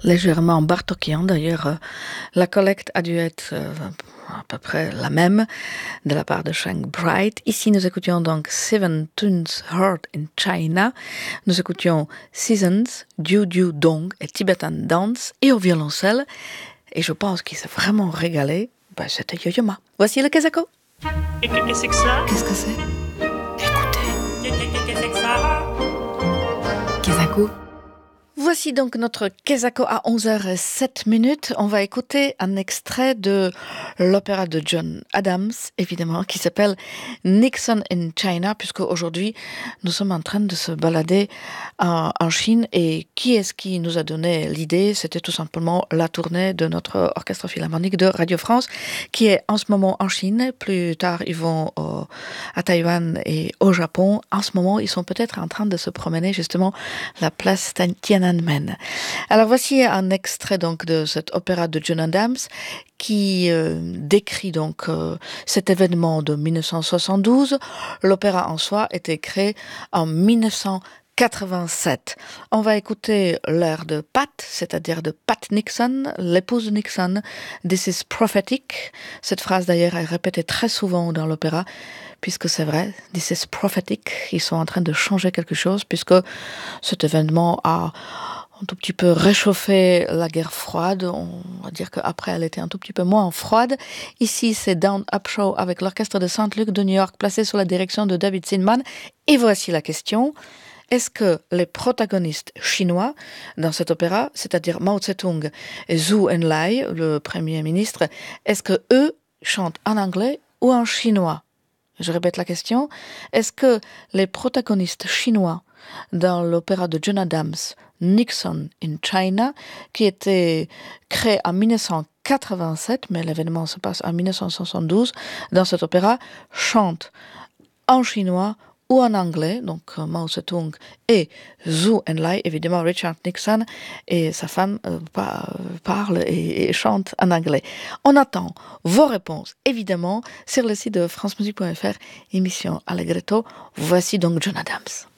légèrement bartokian. D'ailleurs, la collecte a dû être à peu près la même de la part de Shank Bright. Ici, nous écoutions donc Seven Tunes Heard in China. Nous écoutions Seasons, Diu Diu Dong et Tibetan Dance et au violoncelle. Et je pense qu'il s'est vraiment régalé. C'était Yo-Yo Ma. Voici le Kesako. Qu'est-ce que c'est que ça? Qu'est-ce que c'est? Écoutez. Qu'est-ce que c'est que ça? Kesako. Voici donc notre Kesako à 11h07. On va écouter un extrait de l'opéra de John Adams, évidemment, qui s'appelle Nixon in China, puisque aujourd'hui, nous sommes en train de se balader en Chine. Et qui est-ce qui nous a donné l'idée? C'était tout simplement la tournée de notre orchestre philharmonique de Radio France, qui est en ce moment en Chine. Plus tard, ils vont à Taïwan et au Japon. En ce moment, ils sont peut-être en train de se promener justement la place Tiananmen. Alors voici un extrait donc de cet opéra de John Adams qui décrit donc cet événement de 1972. L'opéra en soi était créé en 1987. On va écouter l'air de Pat, c'est-à-dire de Pat Nixon, l'épouse de Nixon. This is prophetic. Cette phrase d'ailleurs est répétée très souvent dans l'opéra, puisque c'est vrai, this is prophetic. Ils sont en train de changer quelque chose, puisque cet événement a un tout petit peu réchauffé la guerre froide. On va dire qu'après, elle était un tout petit peu moins froide. Ici, c'est Down Up Show avec l'orchestre de St. Luke de New York, placé sous la direction de David Zinman. Et voici la question. Est-ce que les protagonistes chinois dans cet opéra, c'est-à-dire Mao Tse-tung et Zhou Enlai, le premier ministre, est-ce que eux chantent en anglais ou en chinois? Je répète la question. Est-ce que les protagonistes chinois dans l'opéra de John Adams, Nixon in China, qui était créé en 1987, mais l'événement se passe en 1972, dans cet opéra, chantent en chinois ou en anglais, donc Mao Tse-tung et Zhou Enlai, évidemment Richard Nixon et sa femme parlent et chantent en anglais. On attend vos réponses, évidemment, sur le site de francemusique.fr, émission Allegretto. Voici donc John Adams.